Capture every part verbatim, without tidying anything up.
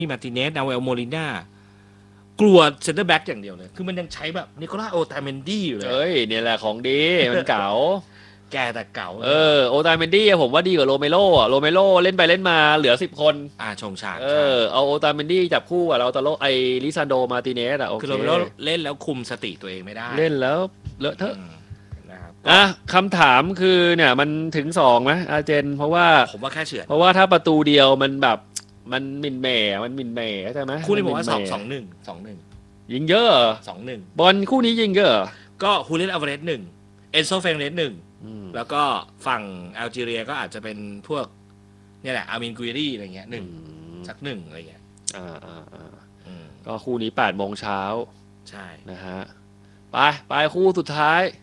ที่มาร์ติเนสนาเวลโมลิน่ากลัวเซนเตอร์แบ็กอย่างเดียวเลยคือมันยังใช้แบบนิโคลัสโอตาเมนดี้อยู่เลยเอ้ยเนี่ยแหละของดีมันเก๋าแกแต่เก่าเออโอตาเมนดี้ผมว่าดีกว่าโรเมโรอ่ะโรเมโรเล่นไปเล่นมาเหลือสิบคนอ่าชงชาญเออเอาโอตาเมนดี้จับคู่กับเราตาโลไอลิซานโดมาร์ติเนสอ่ะโอเคคือโรเมโรเล่นแล้วคุมสติตัวเองไม่ได้เล่นแล้วเลอะเทอะนะครับอ่ะคำถามคือเนี่ยมันถึงสองไหมอาเจนเพราะว่าผมว่าแค่เฉือนเพราะว่าถ้าประตูเดียวมันแบบมันมินเม่มันมินเม่ใช่ไหมคู่นี้ผมว่าสองสองหนึ่งสองหนึ่งยิงเยอะสองหนึ่งบอลคู่นี้ยิงเยอะก็ฮูเลนอัลวาเรสหนึ่งเอนโซเฟงเรสหนึ่งแล้วก็ฝั่งแอลจีเรียก็อาจจะเป็นพวกเนี่ยแหละอามินกุยรีอะไรเงี้ยหนึ่งสักหนึ่งอะไรเงี้ยอ่าอ่าอ่าก็คู่นี้แปดโมงเช้าใช่นะฮะไปไปคู่สุดท้าย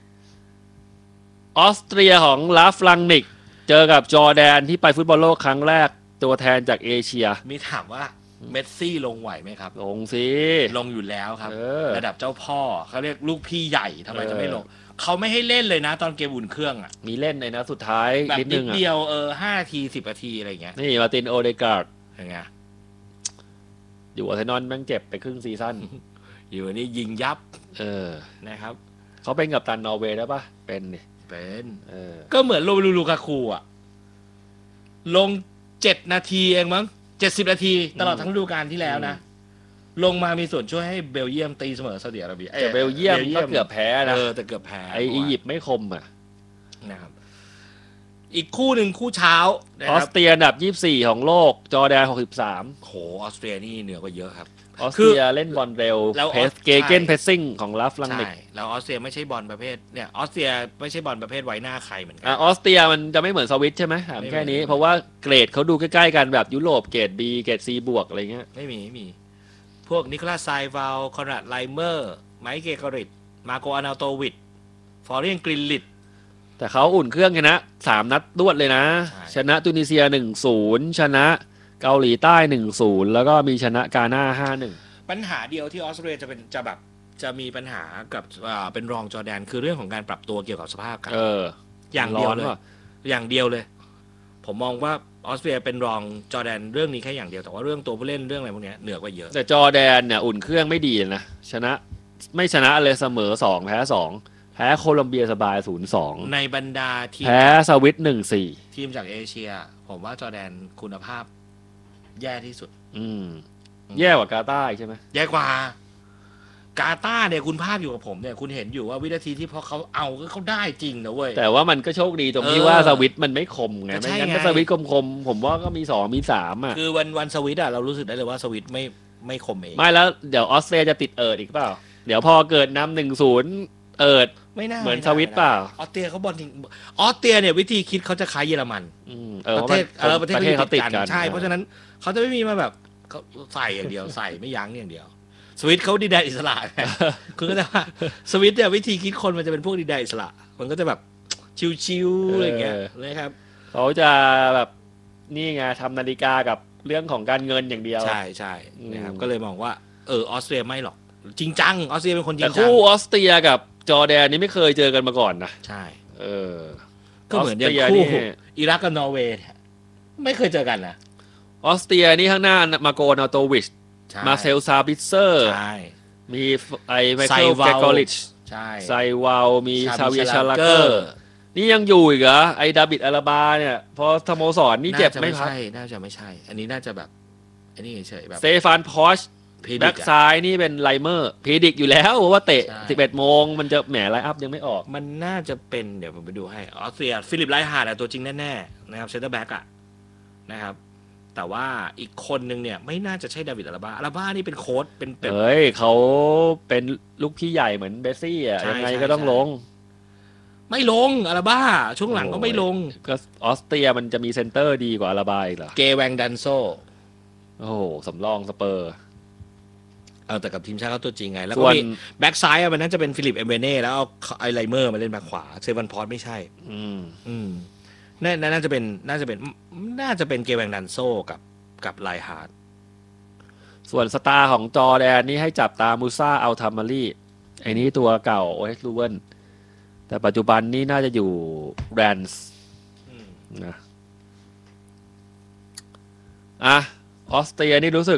ออสเตรียของลาฟลังนิกเจอกับจอร์แดนที่ไปฟุตบอลโลกครั้งแรกตัวแทนจากเอเชียมีถามว่าเมสซี่ลงไหวไหมครับลงสิลงอยู่แล้วครับเออระดับเจ้าพ่อเขาเรียกลูกพี่ใหญ่ทำไมจะไม่ลงเขาไม่ให้เล่นเลยนะตอนเกมอุ่นเครื่องอ่ะมีเล่นในนะสุดท้ายแบบนิดเดียวเออห้านาทีสิบนาทีอะไรเงี้ยนี่มาตินโอเดการ์ดยังไงอยู่อาร์เซนอลแม่งเจ็บไปครึ่งซีซั่นอยู่นี่ยิงยับเออนะครับเขาเป็นกัปตันนอร์เวย์ได้ปะเป็นนี่เป็นเออก็เหมือนโรเมลูลูกาคูอ่ะลงเจ็ดนาทีเองมั้งเจ็ดสิบนาทีตลอดทั้งฤดูกาลที่แล้วนะลงมามีส่วนช่วยให้เบลเยียมตีเสมอซาอุดิอาระเบียแต่เบลเยียมก็เกือบแพ้นะเออแต่เกือบแพ้ไออียิปต์ไม่คมอ่ะนะครับอีกคู่หนึ่งคู่เช้าออสเตรียอันดับยี่สิบสี่ของโลกจอร์แดนหกสิบสามโหออสเตรียนี่เหนือกว่าเยอะครับออสเตรียเล่นบอลเร็วเพสเกเกนเพสซิ่งของลาฟลังนิกใช่แล้วออสเตรียไม่ใช่บอลประเภทเนี่ยออสเตรียไม่ใช่บอลประเภทไว้หน้าใครเหมือนกันอ่ะออสเตรียมันจะไม่เหมือนสวิตใช่ไหมถามแค่นี้เพราะว่าเกรดเขาดูใกล้ๆกันแบบยุโรปเกรด B เกรด C บวกอะไรเงี้ยไม่มีไม่มีพวกนิโคลัสไซวาลคอนราดไลเมอร์ไมค์เกเกริตมาโกอานาโตวิดฟอร์เรียนกรินลิตแต่เขาอุ่นเครื่องชนะสามนัดรวดเลยนะชนะตุนิเซีย หนึ่งศูนย์ ชนะเกาหลีใต้ หนึ่งศูนย์ แล้วก็มีชนะกาน่า ห้าหนึ่งปัญหาเดียวที่ออสเตรเลียจะเป็นจะแบบจะมีปัญหากับอ่าเป็นรองจอร์แดนคือเรื่องของการปรับตัวเกี่ยวกับสภาพอากาศเอออย่างเดียวเลยอย่างเดียวเลยผมมองว่าออสเตรเลียเป็นรองจอร์แดนเรื่องนี้แค่อย่างเดียวแต่ว่าเรื่องตัวผู้เล่นเรื่องอะไรพวกนี้เหนือกว่าเยอะแต่จอร์แดนเนี่ยอุ่นเครื่องไม่ดีนะชนะไม่ชนะเลยเสมอสองแพ้สองแพ้โคลอมเบียสบาย ศูนย์สองในบรรดาทีมแพ้สวิต หนึ่งสี่ทีมจากเอเชียผมว่าจอร์แดนคุณภาพแย่ที่สุดอืมแย่กว่ากาตาร์ใช่ไหมแย่กว่ากาตาร์เนี่ยคุณภาพอยู่กับผมเนี่ยคุณเห็นอยู่ว่าวินาทีที่พอเขาเอาก็เขาได้จริงนะเว้ยแต่ว่ามันก็โชคดีตรงที่ว่าสวิตมันไม่คมไงไม่งั้นถ้าสวิตคมๆผมว่าก็มีสองมีสามอ่ะคือวันวันสวิตอ่ะเรารู้สึกได้เลยว่าสวิตไม่ไม่คมเองไม่แล้วเดี๋ยวออสเตรเลียจะติดเอิร์ดอีกเปล่าเดี๋ยวพอเกิดนำหนึ่งศูนย์เอิร์ดไม่น่าเหมือนสวิตเปล่าออสเตรียเขาบอลจริงออสเตรียเนี่ยวิธีคิดเขาจะคล้ายเยอรมันประเทศเออประเทศเขาติดกันใช่เพราะฉะนั้นเขาจะไม่มีมาแบบเขาใส่อย่างเดียวใส่ไม่ยั้งอย่างเดียวสวิตเขาดีแดนอิสระคือก็จะว่าสวิตเนี่ยวิธีคิดคนมันจะเป็นพวกดีแดนอิสระมันก็จะแบบชิวๆอะไรเงี้ยนะครับเขาจะแบบนี่ไงทำนาฬิกากับเรื่องของการเงินอย่างเดียวใช่ใช่นะครับก็เลยมองว่าเออออสเตรียไม่หรอกจริงจังออสเตรียเป็นคนจริงจังแต่คู่ออสเตรียกับจอร์แดนนี่ไม่เคยเจอกันมาก่อนนะใช่เออก็เหมือนอย่างคู่อิรักกับนอร์เวย์ไม่เคยเจอกันนะออสเตรียนี่ข้างหน้ามาโกนาโตวิชมาเซลซาบิเซอร์มีไอไมเคิลแกกอริชไซวาลมีชาเวียชาลาเกอร์นี่ยังอยู่อีกเหรอไอดาบิดอาราบาเนี่ยพอสโมสรนี่เจ็บไม่พักน่าจะไม่ใช่อันนี้น่าจะแบบอันนี้เฉยๆแบบสเตฟานพอชแบ็กซ้ายนี่เป็นไลเมอร์พีดิกอยู่แล้วเพราะว่าเตะ สิบเอ็ดโมงมันจะแหมไลน์อัพยังไม่ออกมันน่าจะเป็นเดี๋ยวผมไปดูให้ออสเตรียฟิลิปไลฮาร์ดตัวจริงแน่ๆนะครับเซนเตอร์แบ็กอะนะครับแต่ว่าอีกคนนึงเนี่ยไม่น่าจะใช่ดาวิดอาราบาอาราบานี่เป็นโค้ชเป็นเอ้ยเขาเป็นลูกพี่ใหญ่เหมือนเบสซี่อ่ะยังไงก็ต้องลงไม่ลงอาราบาช่วงหลังก็ไม่ลงก็ออสเตรียมันจะมีเซนเตอร์ดีกว่าอาราบาอีกเหรอเกแวงดันโซโอ้โหสำรองสเปอร์เออแต่กับทีมชาติเขาตัวจริงไงแล้วก็มีแบ็กซ้ายมันน่าจะเป็นฟิลิปเอเบเน่แล้วเอาไอไลเมอร์มาเล่นแบ็กขวาเซวันพอร์ตไม่ใช่อืมอืมน่าน่าจะเป็นน่าจะเป็นน่าจะเป็นเกแวงดันโซกับกับไลฮาร์ดส่วนสตาร์ของจอร์แดนนี่ให้จับตามูซาอัลทามารีไอ้นี้ตัวเก่าโอเอสลูเวนแต่ปัจจุบันนี่น่าจะอยู่แรนส์นะอ่ะออสเตรียนี่รู้สึก